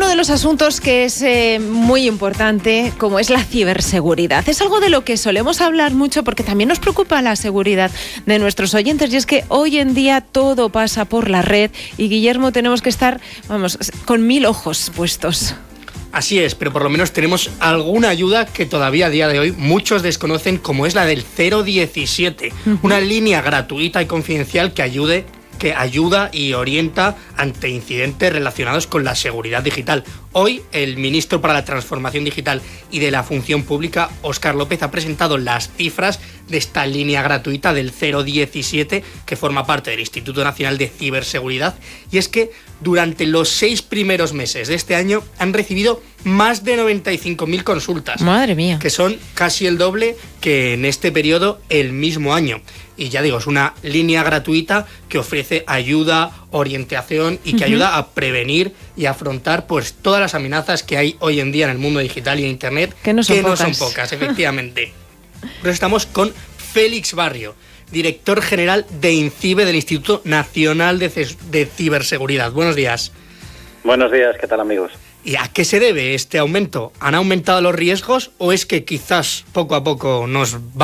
uno de los asuntos que es muy importante, como es la ciberseguridad. Es algo de lo que solemos hablar mucho porque también nos preocupa la seguridad de nuestros oyentes, y es que hoy en día todo pasa por la red y, Guillermo, tenemos que estar, con 1000 ojos puestos. Así es, pero por lo menos tenemos alguna ayuda que todavía a día de hoy muchos desconocen, como es la del 017, una línea gratuita y confidencial que ayuda y orienta ante incidentes relacionados con la seguridad digital. Hoy, el ministro para la Transformación Digital y de la Función Pública, Óscar López, ha presentado las cifras de esta línea gratuita del 017, que forma parte del Instituto Nacional de Ciberseguridad, y es que durante los 6 primeros meses de este año han recibido más de 95.000 consultas. ¡Madre mía! Que son casi el doble que en este periodo el mismo año. Y ya digo, es una línea gratuita que ofrece ayuda, orientación y que ayuda a prevenir y afrontar pues todas las amenazas que hay hoy en día en el mundo digital y en Internet, que no son pocas, efectivamente. Pues estamos con Félix Barrio, director general de INCIBE, del Instituto Nacional de Ciberseguridad. Buenos días. Buenos días, ¿qué tal, amigos? ¿Y a qué se debe este aumento? ¿Han aumentado los riesgos o es que quizás poco a poco nos va